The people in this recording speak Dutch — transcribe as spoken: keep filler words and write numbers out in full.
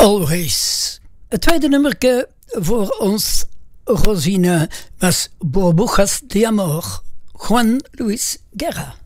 Always. Het tweede nummerke voor ons Rosine was Burbujas de Amor, Juan Luis Guerra.